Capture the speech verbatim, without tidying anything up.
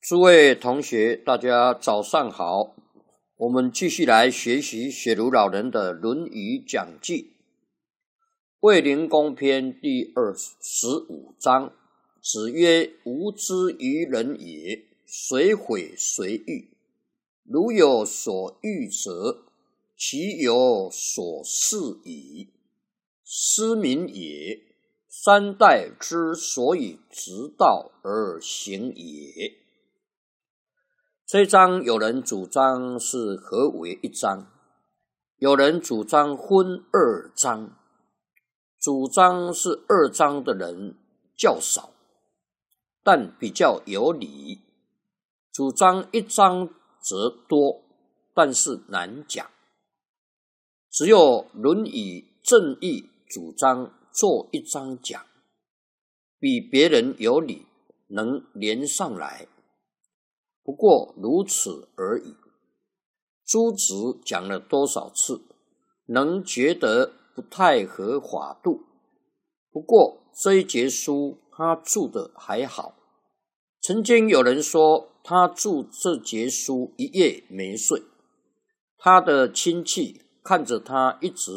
诸位同学，大家早上好。我们继续来学习雪庐老人的《论语》讲记，卫灵公篇第二十五章。子曰：吾之于人也，谁毁谁欲？如有所欲者，其有所恃矣。斯民也，三代之所以直道而行也。这一章有人主张是合为一章，有人主张分二章。主张是二章的人较少，但比较有理。主张一章则多，但是难讲。只有《论语》正义主张做一章讲，比别人有理，能连上来。不过如此而已。朱子讲了多少次，能觉得不太合法度。不过这一节书他注的还好。曾经有人说他注这节书一夜没睡，他的亲戚看着他一直